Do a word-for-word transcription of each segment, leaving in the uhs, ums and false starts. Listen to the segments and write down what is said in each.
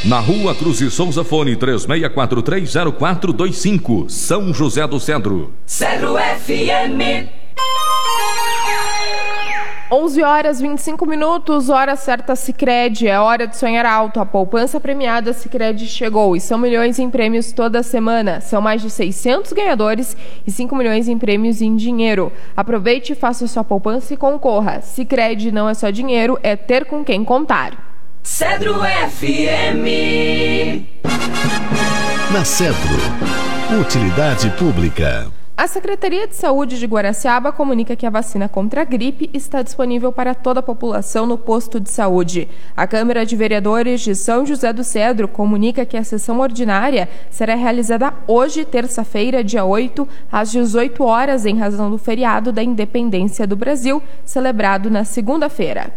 Na Rua Cruz e Souza, fone três seis quatro três zero quatro dois cinco, São José do Cedro. Cedro F M. onze horas e vinte e cinco minutos, hora certa Sicredi, é hora de sonhar alto. A poupança premiada Sicredi chegou e são milhões em prêmios toda semana. São mais de seiscentos ganhadores e cinco milhões em prêmios em dinheiro. Aproveite, faça sua poupança e concorra. Sicredi não é só dinheiro, é ter com quem contar. Cedro F M. Na Cedro, utilidade pública. A Secretaria de Saúde de Guaraciaba comunica que a vacina contra a gripe está disponível para toda a população no posto de saúde. A Câmara de Vereadores de São José do Cedro comunica que a sessão ordinária será realizada hoje, terça-feira, dia oito, às dezoito horas, em razão do feriado da Independência do Brasil, celebrado na segunda-feira.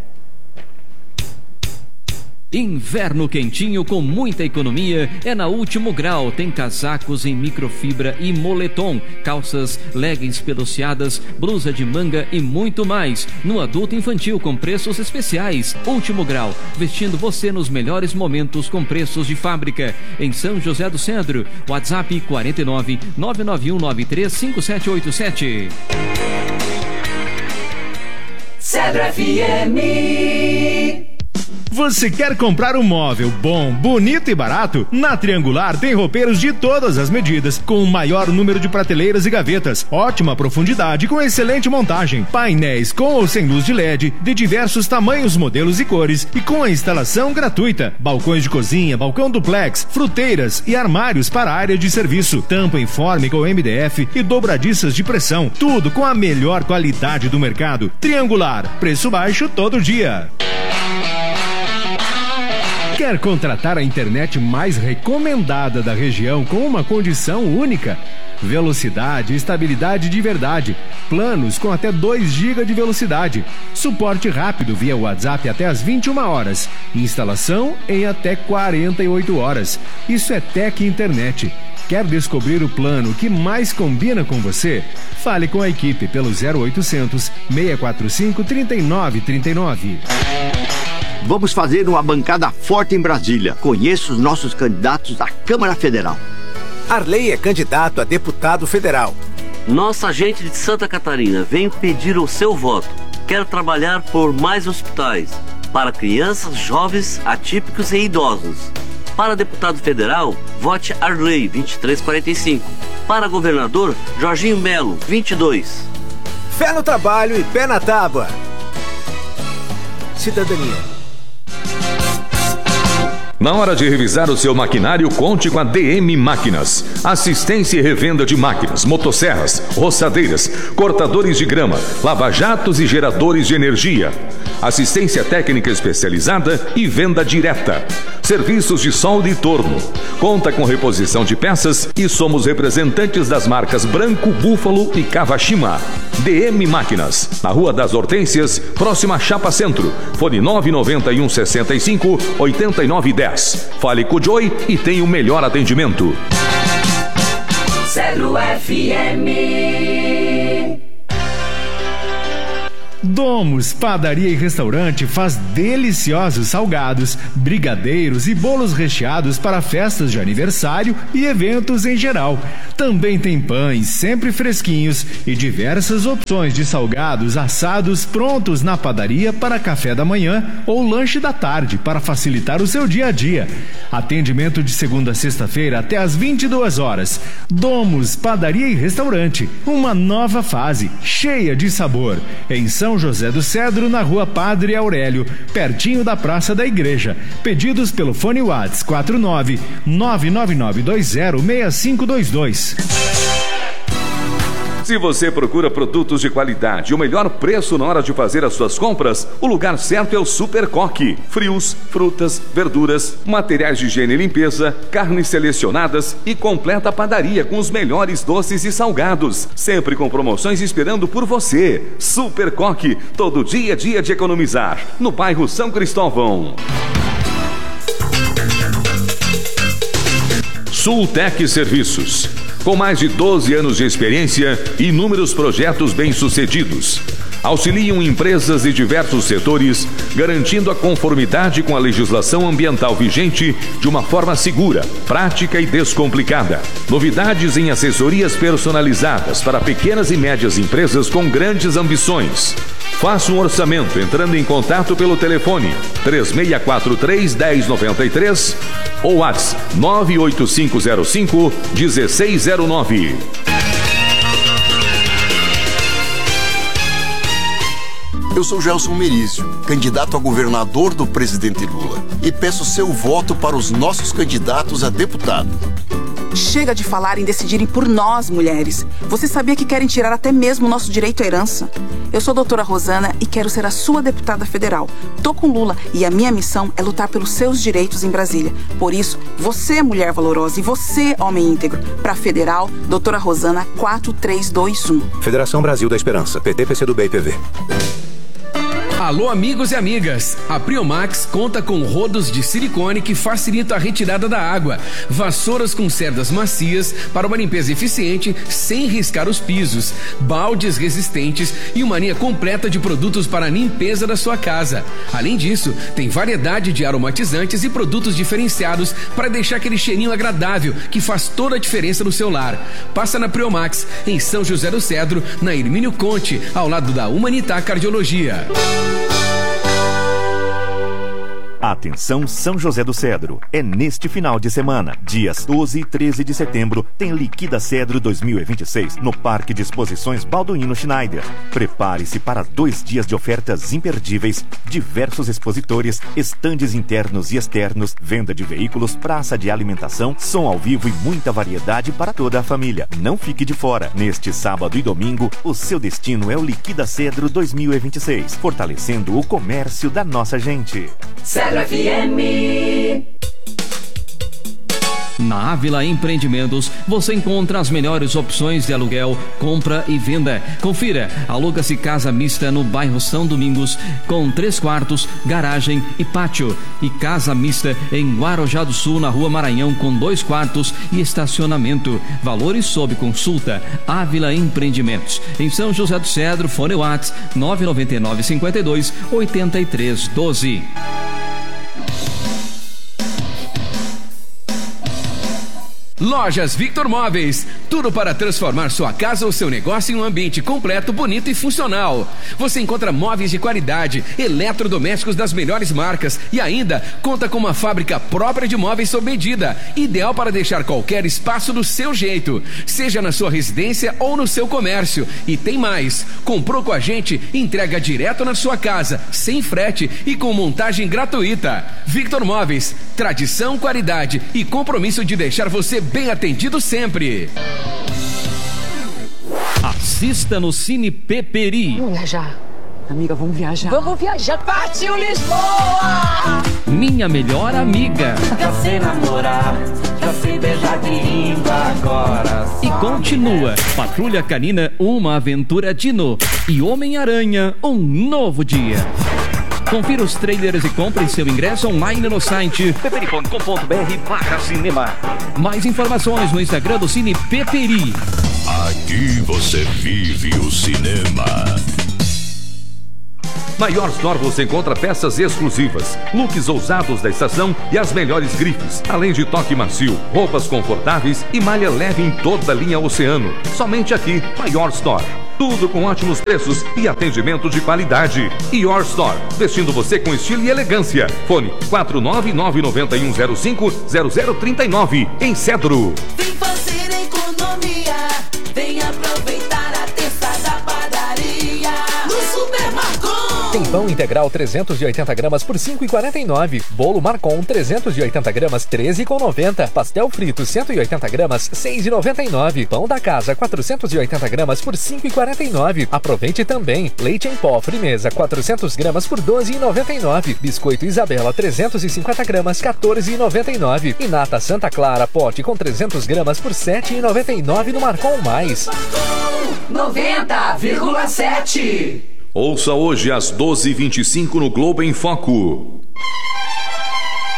Inverno quentinho com muita economia é na Último Grau. Tem casacos em microfibra e moletom, calças, leggings peluciadas, blusa de manga e muito mais. No adulto e infantil com preços especiais. Último Grau, vestindo você nos melhores momentos com preços de fábrica. Em São José do Cedro, WhatsApp quatro nove nove nove um nove três cinco sete oito sete. Cedro F M. Você quer comprar um móvel bom, bonito e barato? Na Triangular tem roupeiros de todas as medidas, com o maior número de prateleiras e gavetas, ótima profundidade com excelente montagem, painéis com ou sem luz de L E D, de diversos tamanhos, modelos e cores, e com a instalação gratuita, balcões de cozinha, balcão duplex, fruteiras e armários para a área de serviço, tampa informe com M D F e dobradiças de pressão, tudo com a melhor qualidade do mercado. Triangular, preço baixo todo dia. Quer contratar a internet mais recomendada da região com uma condição única? Velocidade e estabilidade de verdade. Planos com até dois gigas de velocidade. Suporte rápido via WhatsApp até às vinte e uma horas. Instalação em até quarenta e oito horas. Isso é Tec Internet. Quer descobrir o plano que mais combina com você? Fale com a equipe pelo zero oitocentos, seis quatro cinco, três nove três nove. Vamos fazer uma bancada forte em Brasília. Conheça os nossos candidatos à Câmara Federal. Arley é candidato a deputado federal. Nossa gente de Santa Catarina vem pedir o seu voto. Quero trabalhar por mais hospitais para crianças, jovens, atípicos e idosos. Para deputado federal, vote Arley vinte e três quarenta e cinco. Para governador, Jorginho Melo vinte e dois. Fé no trabalho e pé na tábua. Cidadania. Na hora de revisar o seu maquinário, conte com a D M Máquinas. Assistência e revenda de máquinas, motosserras, roçadeiras, cortadores de grama, lava-jatos e geradores de energia. Assistência técnica especializada e venda direta. Serviços de solda e torno. Conta com reposição de peças e somos representantes das marcas Branco, Búfalo e Kawashima. D M Máquinas, na Rua das Hortênsias, próxima à Chapa Centro. Fone nove nove um, seis cinco, oito nove um zero. Fale com o Joy e tenha o melhor atendimento. Cedro F M. Domus Padaria e Restaurante faz deliciosos salgados, brigadeiros e bolos recheados para festas de aniversário e eventos em geral. Também tem pães sempre fresquinhos e diversas opções de salgados assados prontos na padaria para café da manhã ou lanche da tarde para facilitar o seu dia a dia. Atendimento de segunda a sexta-feira até às vinte e duas horas. Domus Padaria e Restaurante, uma nova fase cheia de sabor. Em São José do Cedro, na Rua Padre Aurélio, pertinho da Praça da Igreja. Pedidos pelo fone WhatsApp quatro nove nove nove nove dois zero seis cinco dois dois. Se você procura produtos de qualidade e o melhor preço na hora de fazer as suas compras, o lugar certo é o Super Coque. Frios, frutas, verduras, materiais de higiene e limpeza, carnes selecionadas e completa padaria com os melhores doces e salgados. Sempre com promoções esperando por você. Super Coque, todo dia é dia de economizar. No bairro São Cristóvão. Sultec Serviços. Com mais de doze anos de experiência e inúmeros projetos bem-sucedidos. Auxiliam empresas de diversos setores, garantindo a conformidade com a legislação ambiental vigente de uma forma segura, prática e descomplicada. Novidades em assessorias personalizadas para pequenas e médias empresas com grandes ambições. Faça um orçamento entrando em contato pelo telefone três seis quatro três, um zero nove três ou WhatsApp nove oito cinco zero cinco, um seis zero nove. Eu sou Gelson Merizio, candidato a governador do presidente Lula, e peço seu voto para os nossos candidatos a deputado. Chega de falar em decidirem por nós, mulheres. Você sabia que querem tirar até mesmo o nosso direito à herança? Eu sou a doutora Rosana e quero ser a sua deputada federal. Tô com Lula e a minha missão é lutar pelos seus direitos em Brasília. Por isso, você, mulher valorosa, e você, homem íntegro, para federal, doutora Rosana quatro três dois um. Federação Brasil da Esperança, P T, P C do B e P V. Alô, amigos e amigas! A Priomax conta com rodos de silicone que facilita a retirada da água, vassouras com cerdas macias para uma limpeza eficiente sem riscar os pisos, baldes resistentes e uma linha completa de produtos para a limpeza da sua casa. Além disso, tem variedade de aromatizantes e produtos diferenciados para deixar aquele cheirinho agradável que faz toda a diferença no seu lar. Passa na Priomax, em São José do Cedro, na Hermínio Conte, ao lado da Humanitar Cardiologia. Atenção São José do Cedro, é neste final de semana, dias doze e treze de setembro, tem Liquida Cedro dois mil e vinte e seis no Parque de Exposições Balduino Schneider. Prepare-se para dois dias de ofertas imperdíveis, diversos expositores, estandes internos e externos, venda de veículos, praça de alimentação, som ao vivo e muita variedade para toda a família. Não fique de fora. Neste sábado e domingo, o seu destino é o Liquida Cedro dois mil e vinte e seis, fortalecendo o comércio da nossa gente. Cedro F M. Na Ávila Empreendimentos, você encontra as melhores opções de aluguel, compra e venda. Confira, aluga-se casa mista no bairro São Domingos, com três quartos, garagem e pátio. E casa mista em Guarujá do Sul, na Rua Maranhão, com dois quartos e estacionamento. Valores sob consulta. Ávila Empreendimentos. Em São José do Cedro, fone WhatsApp nove nove nove, cinco dois, oito três um dois. Lojas Victor Móveis, tudo para transformar sua casa ou seu negócio em um ambiente completo, bonito e funcional. Você encontra móveis de qualidade, eletrodomésticos das melhores marcas e ainda conta com uma fábrica própria de móveis sob medida, ideal para deixar qualquer espaço do seu jeito, seja na sua residência ou no seu comércio. E tem mais, comprou com a gente, entrega direto na sua casa, sem frete e com montagem gratuita. Victor Móveis, tradição, qualidade e compromisso de deixar você bem atendido sempre. Assista no Cine Peperi. Vamos viajar. Amiga, vamos viajar. Vamos viajar. Partiu Lisboa! Minha melhor amiga. Já sei namorar, já sei beijar de língua agora. E continua. Patrulha Canina, uma aventura dino. E Homem-Aranha, um novo dia. Confira os trailers e compre seu ingresso online no site peperi ponto com ponto br barra cinema. Mais informações no Instagram do Cine Peperi. Aqui você vive o cinema. Na Your Store você encontra peças exclusivas, looks ousados da estação e as melhores grifes, além de toque macio, roupas confortáveis e malha leve em toda a linha Oceano. Somente aqui, na Your Store. Tudo com ótimos preços e atendimento de qualidade. Your Store, vestindo você com estilo e elegância. Fone quatro nove nove nove um zero cinco zero zero três nove, em Cedro. Vem fazer economia, vem aproveitar a terça da padaria. No Super Marcon. Tem pão integral trezentos e oitenta gramas por cinco reais e quarenta e nove centavos. Bolo Marcon trezentos e oitenta gramas treze reais e noventa centavos. Pastel frito cento e oitenta gramas seis reais e noventa e nove centavos. Pão da casa quatrocentos e oitenta gramas por cinco reais e quarenta e nove centavos. Aproveite também. Leite em pó Frimeza quatrocentas gramas por doze reais e noventa e nove centavos. Biscoito Isabela trezentos e cinquenta gramas quatorze reais e noventa e nove centavos. E nata Santa Clara pote com trezentas gramas por sete reais e noventa e nove centavos no Marcon Mais. noventa vírgula sete. Ouça hoje às doze e vinte e cinco no Globo em Foco.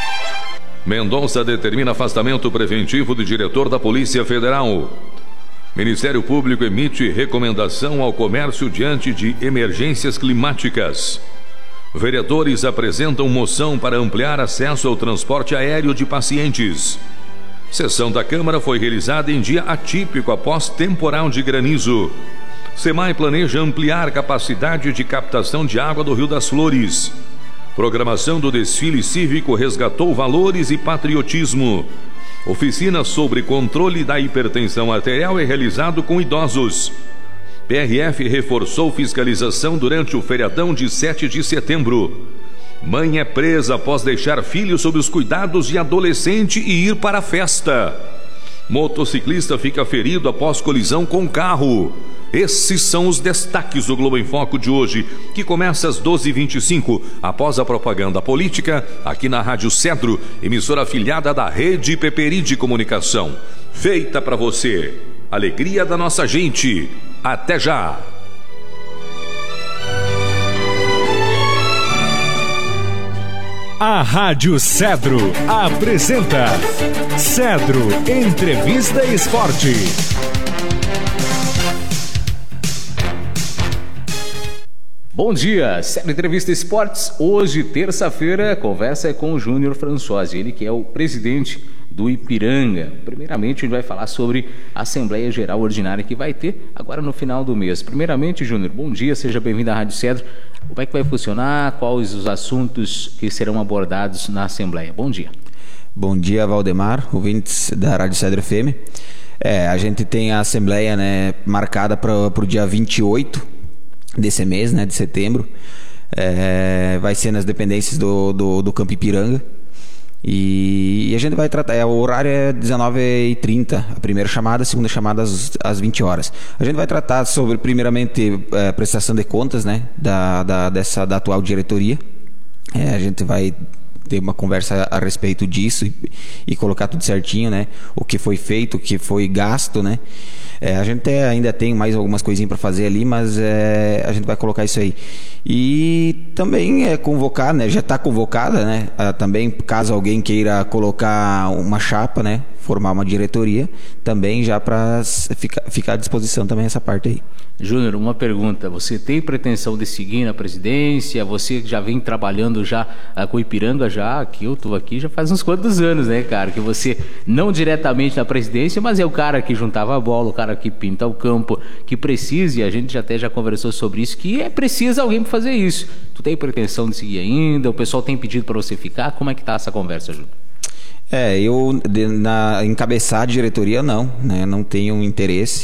Mendonça determina afastamento preventivo do diretor da Polícia Federal. Ministério Público emite recomendação ao comércio diante de emergências climáticas. Vereadores apresentam moção para ampliar acesso ao transporte aéreo de pacientes. Sessão da Câmara foi realizada em dia atípico após temporal de granizo. SEMAI planeja ampliar capacidade de captação de água do Rio das Flores. Programação do desfile cívico resgatou valores e patriotismo. Oficina sobre controle da hipertensão arterial é realizado com idosos. P R F reforçou fiscalização durante o feriadão de sete de setembro. Mãe é presa após deixar filho sob os cuidados de adolescente e ir para a festa. Motociclista fica ferido após colisão com carro. Esses são os destaques do Globo em Foco de hoje, que começa às doze e vinte e cinco, após a propaganda política, aqui na Rádio Cedro, emissora afiliada da Rede Peperi de Comunicação. Feita para você. Alegria da nossa gente. Até já! A Rádio Cedro apresenta Cedro Entrevista Esporte. Bom dia, Cedro Entrevista Esportes. Hoje, terça-feira, a conversa é com o Júnior Françosi, ele que é o presidente do Ipiranga. Primeiramente, a gente vai falar sobre a Assembleia Geral Ordinária que vai ter agora no final do mês. Primeiramente, Júnior, bom dia, seja bem-vindo à Rádio Cedro. Como é que vai funcionar? Quais os assuntos que serão abordados na Assembleia? Bom dia. Bom dia, Valdemar, ouvintes da Rádio Cedro F M. É, a gente tem a Assembleia, né, marcada para o dia vinte e oito desse mês, né, de setembro. É, vai ser nas dependências do, do, do Campo Ipiranga. E, e a gente vai tratar, é, o horário é dezenove e trinta, a primeira chamada, a segunda chamada às, às vinte horas. A gente vai tratar sobre, primeiramente, é, prestação de contas, né, da, da, dessa, da atual diretoria. É, a gente vai ter uma conversa a respeito disso e, e colocar tudo certinho, né, o que foi feito, o que foi gasto, né. É, a gente ainda tem mais algumas coisinhas para fazer ali, mas é, a gente vai colocar isso aí. E também é convocar, né? Já está convocada, né? Ah, também, caso alguém queira colocar uma chapa, né? Formar uma diretoria, também já para ficar, ficar à disposição também essa parte aí. Júnior, uma pergunta. Você tem pretensão de seguir na presidência? Você já vem trabalhando já ah, com o Ipiranga já, que eu estou aqui já faz uns quantos anos, né, cara? Que você, não diretamente na presidência, mas é o cara que juntava a bola, o cara que pinta o campo, que precisa, e a gente já até já conversou sobre isso, que é preciso alguém para fazer isso. Tu tem pretensão de seguir ainda? O pessoal tem pedido para você ficar? Como é que tá essa conversa, Júnior? É, eu de, na, encabeçar a diretoria não, né? Não tenho interesse.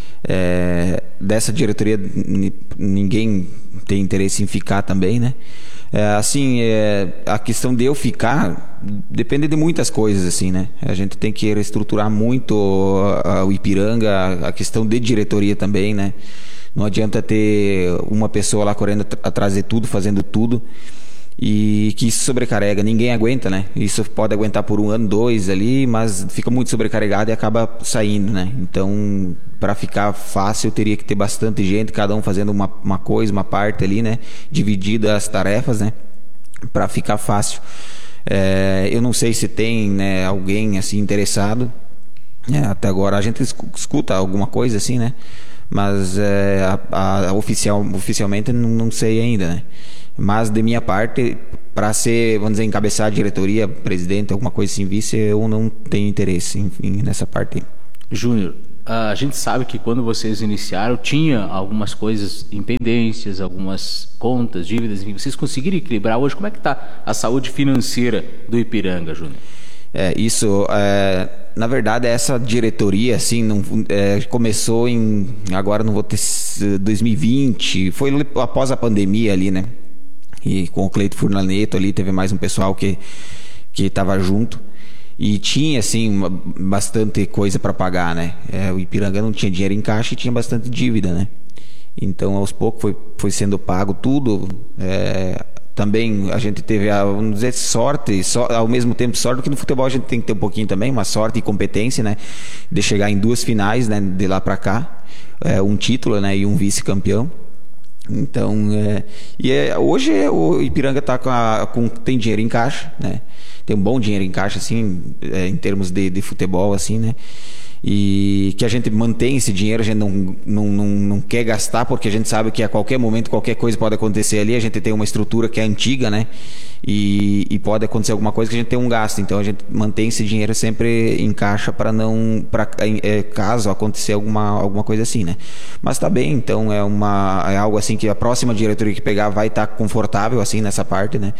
É, dessa diretoria ninguém tem interesse em ficar também, né? É, assim, é, a questão de eu ficar depende de muitas coisas, assim, né? A gente tem que reestruturar muito o Ipiranga, a questão de diretoria também, né? Não adianta ter uma pessoa lá correndo atrás de tudo, fazendo tudo, e que isso sobrecarrega, ninguém aguenta, né? Isso pode aguentar por um ano, dois ali, mas fica muito sobrecarregado e acaba saindo, né? Então, para ficar fácil, eu teria que ter bastante gente, cada um fazendo uma, uma coisa, uma parte ali, né? Dividida as tarefas, né? Para ficar fácil. É, eu não sei se tem, né, alguém assim interessado. É, até agora a gente escuta alguma coisa assim, né? Mas é, a, a oficial, oficialmente não, não sei ainda, né? Mas de minha parte, para ser, vamos dizer, encabeçar a diretoria, presidente, alguma coisa assim, vice, eu não tenho interesse, enfim, nessa parte aí. Júnior, a gente sabe que quando vocês iniciaram, tinha algumas coisas em pendências, algumas contas, dívidas, enfim, vocês conseguiram equilibrar. Hoje, como é que está a saúde financeira do Ipiranga, Júnior? É, isso, é, na verdade, essa diretoria, assim, não, é, começou em, agora não vou ter, dois mil e vinte, foi após a pandemia ali, né? E com o Cleito Furlaneto ali, teve mais um pessoal que que estava junto. E tinha, assim, uma, bastante coisa para pagar, né? É, o Ipiranga não tinha dinheiro em caixa e tinha bastante dívida, né? Então, aos poucos, foi, foi sendo pago tudo. É, também a gente teve, a, vamos dizer, sorte, so, ao mesmo tempo sorte, porque no futebol a gente tem que ter um pouquinho também, uma sorte e competência, né? De chegar em duas finais, né? De lá para cá. É, um título, né? E um vice-campeão. Então, é, e é, hoje o Ipiranga tá com, a, com tem dinheiro em caixa, né? Tem um bom dinheiro em caixa, assim, é, em termos de, de futebol, assim, né? e que a gente mantém esse dinheiro, a gente não, não, não, não quer gastar, porque a gente sabe que a qualquer momento qualquer coisa pode acontecer ali. A gente tem uma estrutura que é antiga, né? E, e pode acontecer alguma coisa que a gente tem um gasto, então a gente mantém esse dinheiro sempre em caixa para não, para é, caso acontecer alguma, alguma coisa assim, né? Mas tá bem, então é uma é algo assim que a próxima diretoria que pegar vai estar tá confortável assim nessa parte, né?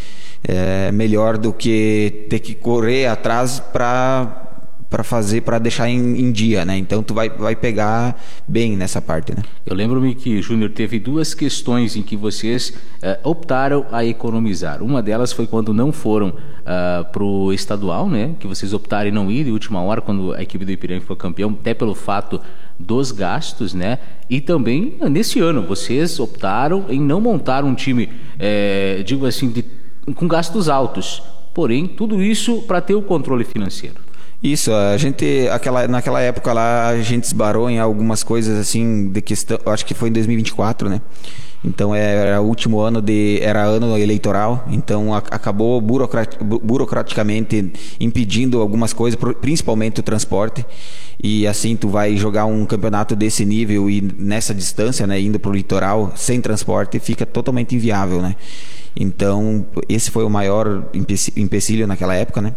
É melhor do que ter que correr atrás para para fazer, para deixar em, em dia, né? Então tu vai, vai pegar bem nessa parte, né? Eu lembro-me que, Júnior, teve duas questões em que vocês uh, optaram a economizar. Uma delas foi quando não foram uh, pro estadual, né? Que vocês optaram em não ir de última hora, quando a equipe do Ipiranga foi campeão, até pelo fato dos gastos, né? E também, nesse ano, vocês optaram em não montar um time, eh, digo assim, de, com gastos altos. Porém, tudo isso para ter o controle financeiro. Isso, a gente, aquela, naquela época lá, a gente esbarou em algumas coisas assim, de questão, acho que foi em dois mil e vinte e quatro, né? Então era o último ano, de, era ano eleitoral, então a, acabou burocrat, burocraticamente impedindo algumas coisas, principalmente o transporte, e assim tu vai jogar um campeonato desse nível e nessa distância, né, indo pro litoral, sem transporte, fica totalmente inviável, né? Então esse foi o maior empecilho naquela época, né?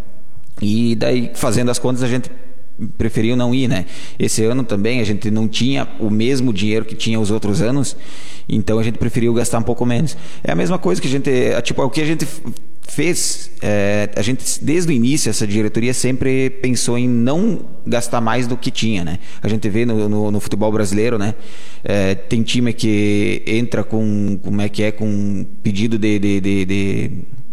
E daí, fazendo as contas, a gente preferiu não ir, né? Esse ano também a gente não tinha o mesmo dinheiro que tinha os outros anos, então a gente preferiu gastar um pouco menos. É a mesma coisa que a gente, tipo, o que a gente fez, é, a gente desde o início, essa diretoria sempre pensou em não gastar mais do que tinha, né? A gente vê no, no, no futebol brasileiro, né? É, tem time que entra com, como é que é, com pedido de, de, de, de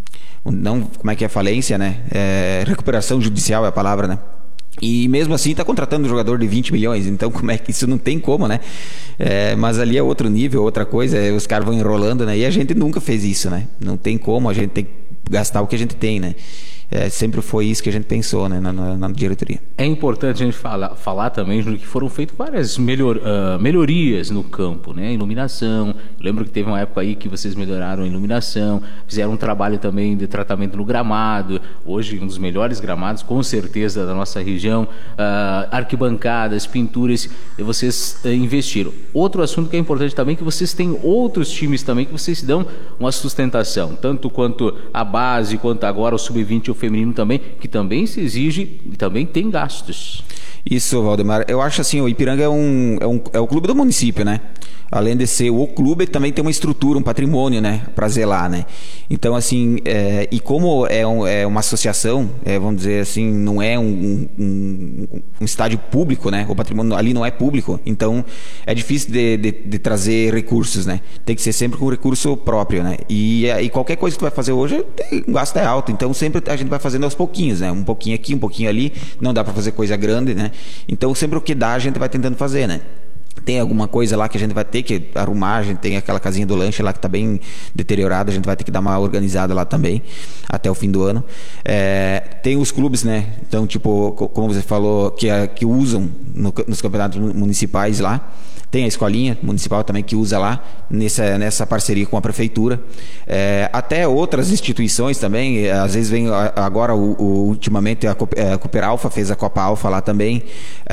não, como é que é, falência, né? É, recuperação judicial é a palavra, né? E mesmo assim está contratando um jogador de vinte milhões, então como é que isso não tem como, né? É, mas ali é outro nível, outra coisa, é, os caras vão enrolando, né? E a gente nunca fez isso, né? Não tem como, a gente tem que gastar o que a gente tem, né? É, sempre foi isso que a gente pensou, né, na, na, na diretoria. É importante a gente falar, falar também, Júnior, que foram feitas várias melhor, uh, melhorias no campo, né? Iluminação. Eu lembro que teve uma época aí que vocês melhoraram a iluminação, fizeram um trabalho também de tratamento no gramado, hoje um dos melhores gramados, com certeza, da nossa região, uh, arquibancadas, pinturas, e vocês uh, investiram. Outro assunto que é importante também, que vocês têm outros times também que vocês dão uma sustentação, tanto quanto a base, quanto agora o sub vinte e o feminino também, que também se exige e também tem gastos. Isso, Valdemar. Eu acho assim, o Ipiranga é um, é um é o clube do município, né? Além de ser o clube, também tem uma estrutura, um patrimônio, né, para zelar, né? Então, assim, é, e como é, um, é uma associação, é, vamos dizer assim, não é um, um, um estádio público, né? O patrimônio ali não é público, então é difícil de, de, de trazer recursos, né? Tem que ser sempre com recurso próprio, né? E, e qualquer coisa que tu vai fazer hoje, o gasto é alto, então sempre a gente vai fazendo aos pouquinhos, né? Um pouquinho aqui, um pouquinho ali, não dá para fazer coisa grande, né? Então sempre o que dá a gente vai tentando fazer, né? Tem alguma coisa lá que a gente vai ter que arrumar, a gente tem aquela casinha do lanche lá que está bem deteriorada, a gente vai ter que dar uma organizada lá também, até o fim do ano. É, tem os clubes, né? Então, tipo, como você falou, que, que usam no, nos campeonatos municipais lá. Tem a escolinha municipal também que usa lá, nessa, nessa parceria com a prefeitura. É, até outras instituições também, às vezes vem agora, o, o, ultimamente, a Cooper Alfa fez a Copa Alfa lá também.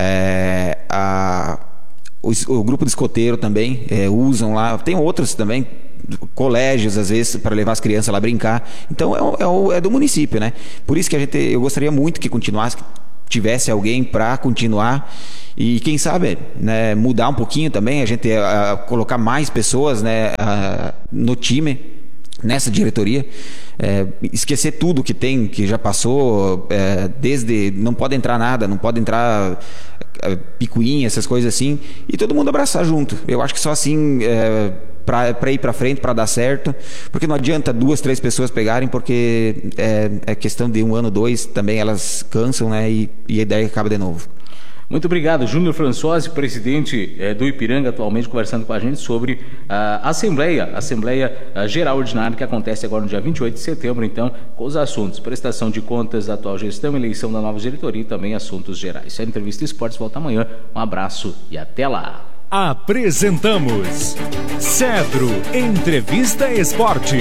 É, a... O, o grupo de escoteiro também é, usam lá, tem outros também, colégios às vezes, para levar as crianças lá brincar. Então é, é, é do município, né? Por isso que a gente, eu gostaria muito que continuasse, que tivesse alguém para continuar e quem sabe, né, mudar um pouquinho também, a gente a, a colocar mais pessoas, né, a, no time, nessa diretoria, é, esquecer tudo que tem, que já passou, é, desde não pode entrar nada, não pode entrar é, picuinha, essas coisas assim, e todo mundo abraçar junto. Eu acho que só assim, é, para ir para frente, para dar certo, porque não adianta duas, três pessoas pegarem, porque é, é questão de um ano, dois, também elas cansam, né, e, e a ideia acaba de novo. Muito obrigado, Júnior Françosi, presidente eh, do Ipiranga, atualmente conversando com a gente sobre a Assembleia, Assembleia uh, Geral Ordinária, que acontece agora no dia vinte e oito de setembro, então, com os assuntos, prestação de contas da atual gestão, eleição da nova diretoria e também assuntos gerais. A entrevista Esportes volta amanhã. Um abraço e até lá. Apresentamos Cedro Entrevista Esporte.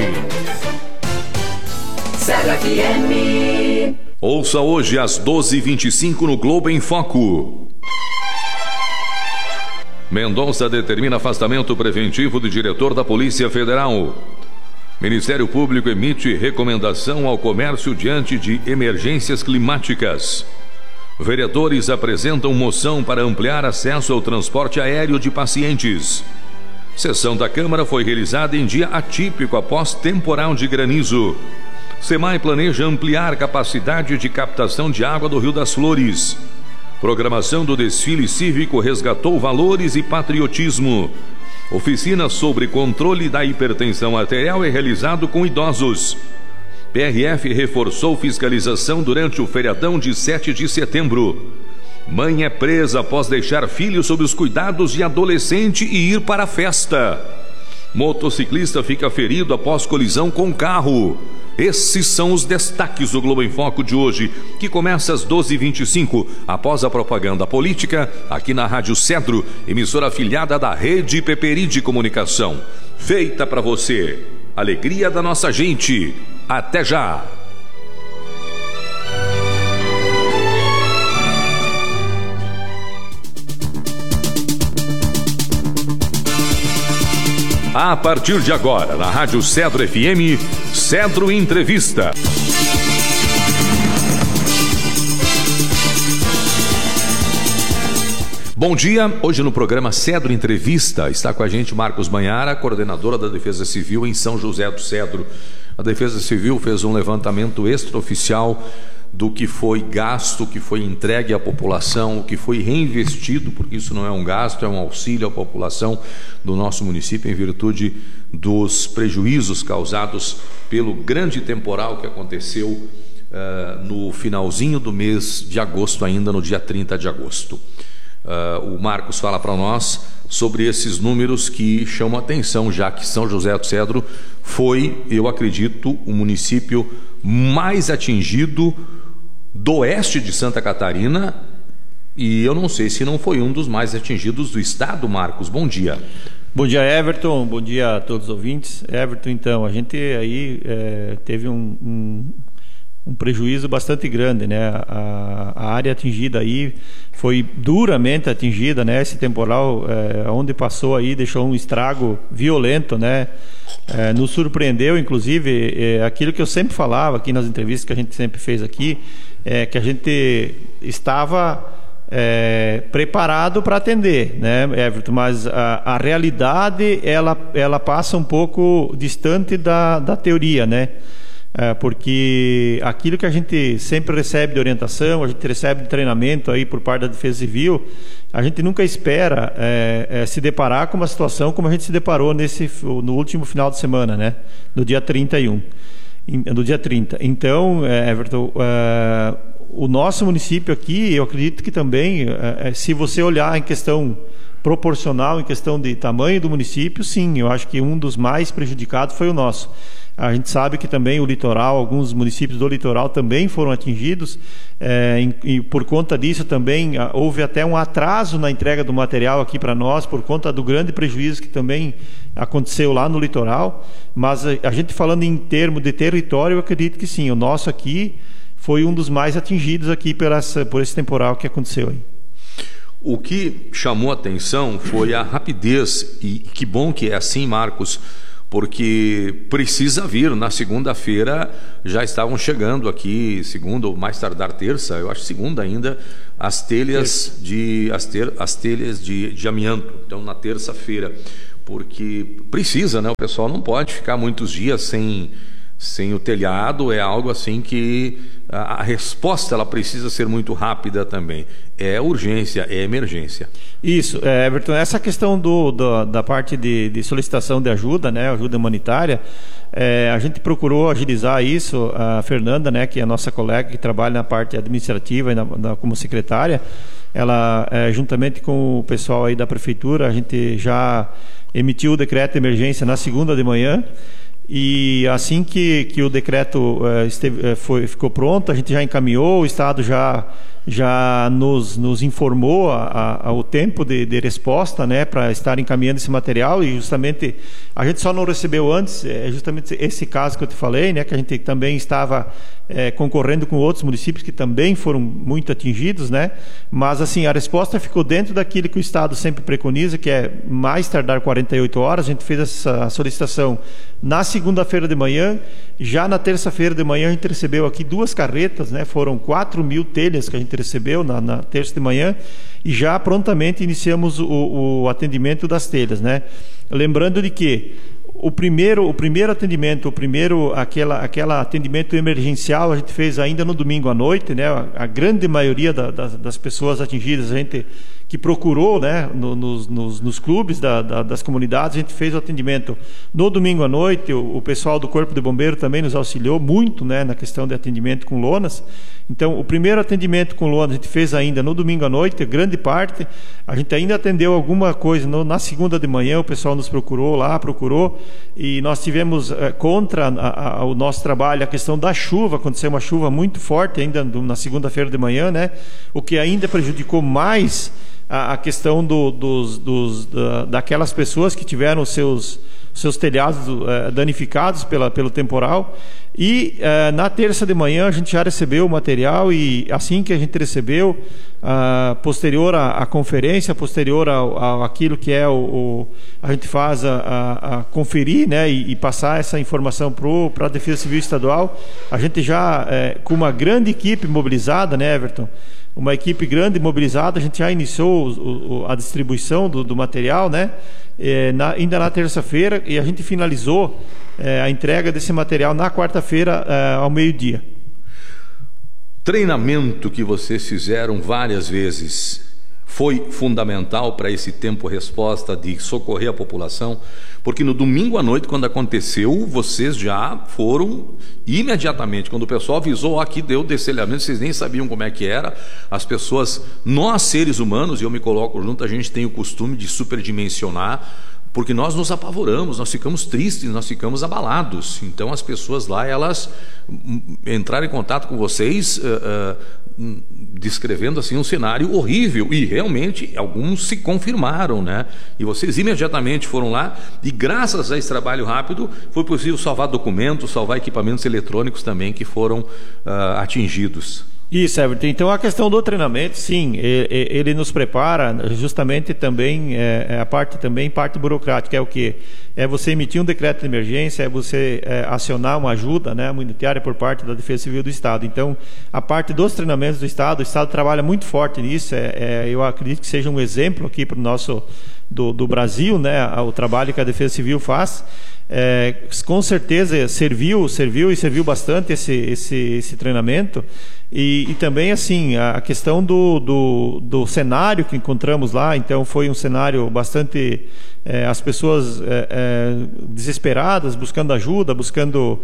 Cedro F M. Ouça hoje às doze e vinte e cinco no Globo em Foco. Mendonça determina afastamento preventivo do diretor da Polícia Federal. Ministério Público emite recomendação ao comércio diante de emergências climáticas. Vereadores apresentam moção para ampliar acesso ao transporte aéreo de pacientes. Sessão da Câmara foi realizada em dia atípico após temporal de granizo. SEMAI planeja ampliar capacidade de captação de água do Rio das Flores. Programação do desfile cívico resgatou valores e patriotismo. Oficina sobre controle da hipertensão arterial é realizado com idosos. P R F reforçou fiscalização durante o feriadão de sete de setembro. Mãe é presa após deixar filho sob os cuidados de adolescente e ir para a festa. Motociclista fica ferido após colisão com carro. Esses são os destaques do Globo em Foco de hoje, que começa às doze e vinte e cinco, após a propaganda política, aqui na Rádio Cedro, emissora afiliada da Rede Peperi de Comunicação. Feita para você. Alegria da nossa gente. Até já! A partir de agora, na Rádio Cedro F M, Cedro Entrevista. Bom dia, hoje no programa Cedro Entrevista está com a gente Marcos Banhara, coordenadora da Defesa Civil em São José do Cedro. A Defesa Civil fez um levantamento extraoficial do que foi gasto, o que foi entregue à população, o que foi reinvestido, porque isso não é um gasto, é um auxílio à população do nosso município em virtude dos prejuízos causados pelo grande temporal que aconteceu uh, no finalzinho do mês de agosto, ainda no dia trinta de agosto. Uh, o Marcos fala para nós sobre esses números que chamam a atenção, já que São José do Cedro foi, eu acredito, o município mais atingido do oeste de Santa Catarina, e eu não sei se não foi um dos mais atingidos do estado. Marcos, bom dia. Bom dia, Everton, bom dia a todos os ouvintes. Everton, então, a gente aí é, teve um, um, um prejuízo bastante grande, né? A, a área atingida aí foi duramente atingida, né? Esse temporal, é, onde passou aí, deixou um estrago violento, né? É, nos surpreendeu, inclusive, é, aquilo que eu sempre falava aqui nas entrevistas que a gente sempre fez aqui, é que a gente estava é, preparado para atender, né, Everton? Mas a, a realidade, ela, ela passa um pouco distante da, da teoria, né? É, porque aquilo que a gente sempre recebe de orientação, a gente recebe de treinamento aí por parte da Defesa Civil, a gente nunca espera é, é, se deparar com uma situação como a gente se deparou nesse, no último final de semana, né? No dia trinta e um. No dia trinta. Então, é, Everton, é, o nosso município aqui, eu acredito que também, é, se você olhar em questão proporcional, em questão de tamanho do município, sim, eu acho que um dos mais prejudicados foi o nosso. A gente sabe que também o litoral, alguns municípios do litoral também foram atingidos, é, e, e por conta disso também a, houve até um atraso na entrega do material aqui para nós, por conta do grande prejuízo que também aconteceu lá no litoral. Mas a, a gente falando em termos de território, eu acredito que sim, o nosso aqui foi um dos mais atingidos aqui por, essa, por esse temporal que aconteceu aí. O que chamou a atenção foi a rapidez, e que bom que é assim, Marcos, porque precisa vir. Na segunda-feira já estavam chegando aqui, segunda ou mais tardar terça, eu acho segunda ainda, as telhas de as, ter, as telhas de, de amianto. Então na terça-feira, porque precisa, né? O pessoal não pode ficar muitos dias sem sem o telhado. É algo assim que a, a resposta ela precisa ser muito rápida também. É urgência, é emergência. Isso, é, Everton, essa questão do, do, da parte de, de solicitação de ajuda, né, ajuda humanitária, é, a gente procurou agilizar isso. A Fernanda, né, que é a nossa colega que trabalha na parte administrativa e na, na, como secretária, ela, é, juntamente com o pessoal aí da prefeitura, a gente já emitiu o decreto de emergência na segunda de manhã. E assim que, que o decreto uh, esteve, uh, foi, ficou pronto, a gente já encaminhou, o Estado já, já nos, nos informou a, a, a, o tempo de, de resposta, né, para estar encaminhando esse material, e justamente a gente só não recebeu antes, é justamente esse caso que eu te falei, né, que a gente também estava é, concorrendo com outros municípios que também foram muito atingidos, né, mas assim, a resposta ficou dentro daquilo que o Estado sempre preconiza, que é mais tardar quarenta e oito horas. A gente fez essa solicitação na segunda-feira de manhã, já na terça-feira de manhã a gente recebeu aqui duas carretas, né, foram quatro mil telhas que a gente recebeu na, na terça de manhã, e já prontamente iniciamos o, o atendimento das telhas, né? Lembrando de que o primeiro, o primeiro atendimento, o primeiro aquela, aquela atendimento emergencial a gente fez ainda no domingo à noite, né? A, a grande maioria da, da, das pessoas atingidas, a gente que procurou, né, no, nos, nos, nos clubes da, da, das comunidades, a gente fez o atendimento no domingo à noite. O, o pessoal do Corpo de Bombeiro também nos auxiliou muito, né, na questão de atendimento com lonas. Então, o primeiro atendimento com lonas a gente fez ainda no domingo à noite, grande parte. A gente ainda atendeu alguma coisa no, na segunda de manhã, o pessoal nos procurou lá, procurou, e nós tivemos é, contra a, a, o nosso trabalho a questão da chuva. Aconteceu uma chuva muito forte ainda na segunda-feira de manhã, né, o que ainda prejudicou mais a questão do, dos, dos, da, daquelas pessoas que tiveram seus, seus telhados uh, danificados pela, pelo temporal. E uh, na terça de manhã a gente já recebeu o material, e assim que a gente recebeu, uh, posterior à, à conferência, posterior ao, ao aquilo que é o, o a gente faz a, a, a conferir, né, e, e passar essa informação para a Defesa Civil Estadual, a gente já uh, com uma grande equipe mobilizada, né, Everton? Uma equipe grande mobilizada, a gente já iniciou o, o, a distribuição do, do material, né? É, na, ainda na terça-feira, e a gente finalizou é, a entrega desse material na quarta-feira é, ao meio-dia. Treinamento que vocês fizeram várias vezes foi fundamental para esse tempo-resposta de socorrer a população, porque no domingo à noite, quando aconteceu, vocês já foram imediatamente, quando o pessoal avisou, ó, aqui deu descelhamento, vocês nem sabiam como é que era, as pessoas, nós seres humanos, e eu me coloco junto, a gente tem o costume de superdimensionar, porque nós nos apavoramos, nós ficamos tristes, nós ficamos abalados. Então as pessoas lá, elas entraram em contato com vocês uh, uh, descrevendo assim um cenário horrível, e realmente alguns se confirmaram, né? E vocês imediatamente foram lá, e graças a esse trabalho rápido foi possível salvar documentos, salvar equipamentos eletrônicos também que foram uh, atingidos. Isso, Everton. Então, a questão do treinamento, sim, ele nos prepara justamente também, é, a parte também, parte burocrática, é o quê? É você emitir um decreto de emergência, é você é, acionar uma ajuda, né, humanitária por parte da Defesa Civil do Estado. Então, a parte dos treinamentos do Estado, o Estado trabalha muito forte nisso, é, é, eu acredito que seja um exemplo aqui para o nosso, do, do Brasil, né, o trabalho que a Defesa Civil faz. É, com certeza serviu, serviu e serviu bastante esse, esse, esse treinamento. E, e também assim a questão do, do, do cenário que encontramos lá. Então foi um cenário bastante é, as pessoas é, é, desesperadas, buscando ajuda, buscando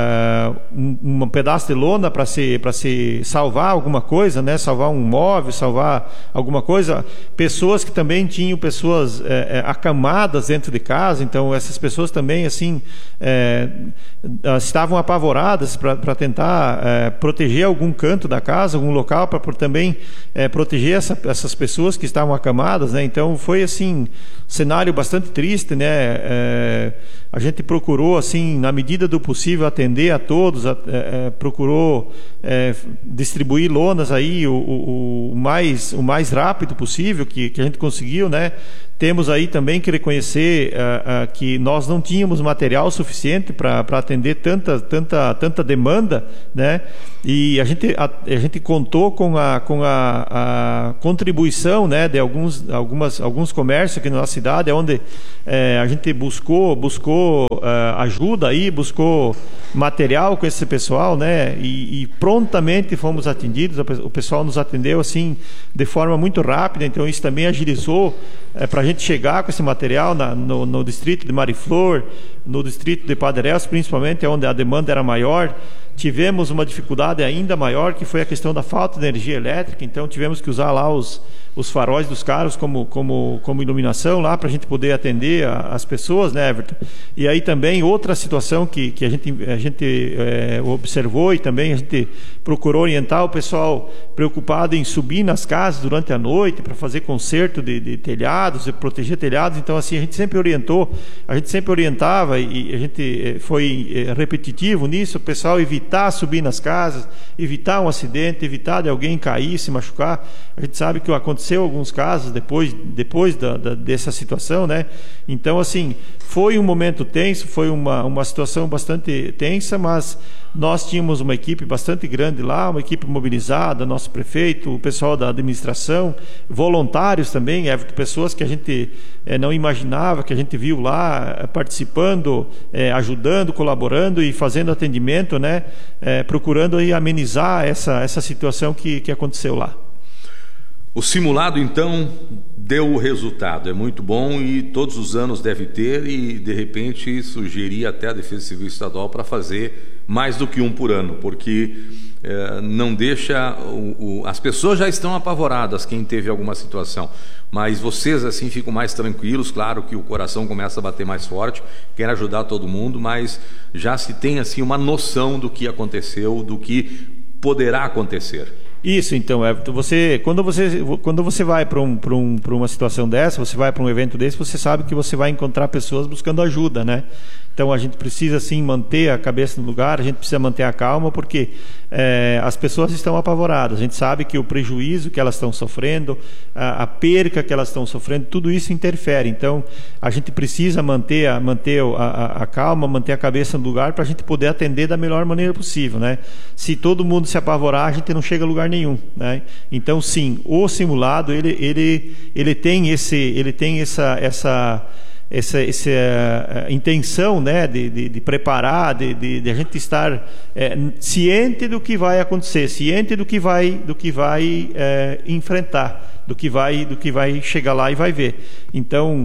é, um, um pedaço de lona para se, para se salvar alguma coisa, né? Salvar um móvel, salvar alguma coisa. Pessoas que também tinham pessoas é, é, acamadas dentro de casa. Então essas pessoas também assim é, estavam apavoradas para tentar é, proteger algum canto da casa, algum local, para também é, proteger essa, essas pessoas que estavam acamadas, né? Então foi assim, cenário bastante triste, né? É, a gente procurou assim, na medida do possível, atender a todos, a, é, procurou é, distribuir lonas aí o, o, o, mais, o mais rápido possível que, que a gente conseguiu, né? Temos aí também que reconhecer uh, uh, que nós não tínhamos material suficiente para atender tanta, tanta, tanta demanda, né? E a gente, a, a gente contou com a, com a, a contribuição, né, de alguns, algumas, alguns comércios aqui na nossa cidade, onde é, a gente buscou, buscou uh, ajuda aí, buscou material com esse pessoal, né? E, e prontamente fomos atendidos. O pessoal nos atendeu assim de forma muito rápida. Então isso também agilizou é, para a gente chegar com esse material na, no, no distrito de Mariflor, no distrito de Padre Elcio, principalmente onde a demanda era maior. tivemos uma dificuldade ainda maior, que foi a questão da falta de energia elétrica. Então tivemos que usar lá os, os faróis dos carros como, como, como iluminação lá para a gente poder atender a, as pessoas, né, Everton? E aí também outra situação que, que a gente, a gente é, observou e também a gente procurou orientar o pessoal preocupado em subir nas casas durante a noite para fazer conserto de, de telhados e proteger telhados. Então assim, a gente sempre orientou, a gente sempre orientava e a gente foi repetitivo nisso, o pessoal evitar subir nas casas, evitar um acidente, evitar de alguém cair, se machucar. A gente sabe que aconteceu alguns casos depois, depois da, da, dessa situação, né? Então assim, foi um momento tenso, foi uma, uma situação bastante tensa, mas nós tínhamos uma equipe bastante grande lá, uma equipe mobilizada, nosso prefeito, o pessoal da administração, voluntários também, Everton, pessoas que a gente é, não imaginava, que a gente viu lá participando, é, ajudando, colaborando e fazendo atendimento, né, é, procurando aí amenizar essa, essa situação que, que aconteceu lá. O simulado, então, deu o resultado. É muito bom e todos os anos deve ter e, de repente, sugerir até a Defesa Civil Estadual para fazer mais do que um por ano, porque eh, não deixa... O, o, as pessoas já estão apavoradas, quem teve alguma situação, mas vocês, assim, ficam mais tranquilos. Claro que o coração começa a bater mais forte, quer ajudar todo mundo, mas já se tem, assim, uma noção do que aconteceu, do que poderá acontecer. Isso, então, Everton, você, quando você, quando você vai para um, para um, para uma situação dessa, você vai para um evento desse, você sabe que você vai encontrar pessoas buscando ajuda, né? Então a gente precisa sim manter a cabeça no lugar, a gente precisa manter a calma, porque é, as pessoas estão apavoradas. A gente sabe que o prejuízo que elas estão sofrendo, a, a perca que elas estão sofrendo, tudo isso interfere. Então a gente precisa manter a, manter a, a, a calma, manter a cabeça no lugar para a gente poder atender da melhor maneira possível, né? Se todo mundo se apavorar, a gente não chega a lugar nenhum, né? Então sim, o simulado ele, ele, ele tem esse, ele tem essa, essa essa, essa uh, intenção, né, de, de, de preparar, de, de, de a gente estar é, ciente do que vai acontecer, ciente do que vai, do que vai é, enfrentar, do que vai, do que vai chegar lá e vai ver. Então,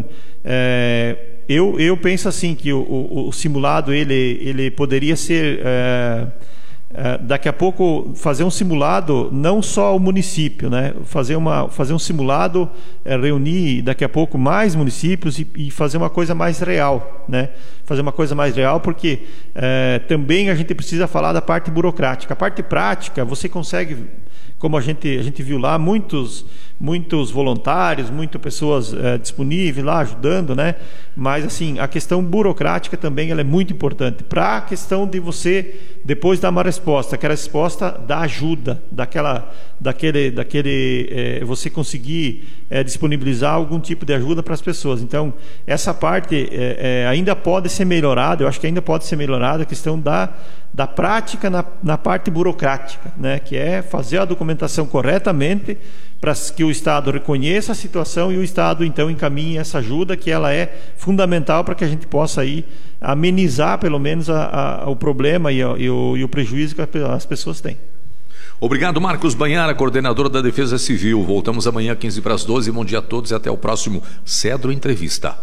é, eu, eu penso assim que o, o, o simulado ele, ele poderia ser é, é, daqui a pouco fazer um simulado não só o município, né? Fazer uma fazer um simulado, é, reunir daqui a pouco mais municípios e, e fazer uma coisa mais real, né? Fazer uma coisa mais real, porque é, também a gente precisa falar da parte burocrática. A parte prática você consegue, como a gente a gente viu lá, muitos muitos voluntários, muitas pessoas é, disponíveis lá ajudando, né? Mas assim, a questão burocrática também ela é muito importante para a questão de você depois dar uma resposta, aquela resposta da ajuda, daquela, daquele, daquele é, você conseguir é, disponibilizar algum tipo de ajuda para as pessoas. Então, essa parte é, é, ainda pode ser melhorada, eu acho que ainda pode ser melhorada a questão da, da prática na, na parte burocrática, né? Que é fazer a documentação corretamente para que o Estado reconheça a situação e o Estado, então, encaminhe essa ajuda, que ela é fundamental para que a gente possa aí amenizar, pelo menos, a, a, o problema e, a, e, o, e o prejuízo que as pessoas têm. Obrigado, Marcos Banhara, coordenador da Defesa Civil. Voltamos amanhã, quinze para as doze. Bom dia a todos e até o próximo Cedro Entrevista.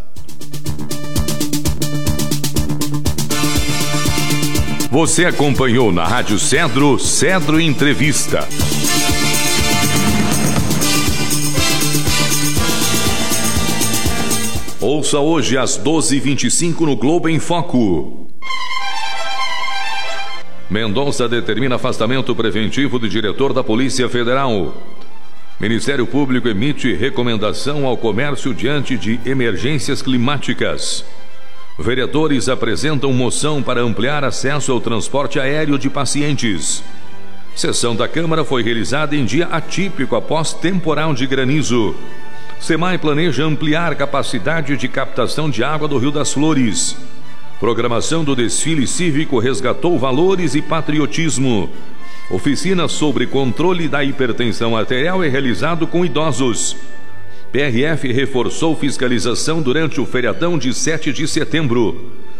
Você acompanhou na Rádio Cedro, Cedro Entrevista. Ouça hoje às doze e vinte e cinco no Globo em Foco. Mendonça determina afastamento preventivo do diretor da Polícia Federal. Ministério Público emite recomendação ao comércio diante de emergências climáticas. Vereadores apresentam moção para ampliar acesso ao transporte aéreo de pacientes. Sessão da Câmara foi realizada em dia atípico após temporal de granizo. SEMAI planeja ampliar capacidade de captação de água do Rio das Flores. Programação do desfile cívico resgatou valores e patriotismo. Oficina sobre controle da hipertensão arterial é realizado com idosos. P R F reforçou fiscalização durante o feriadão de sete de setembro.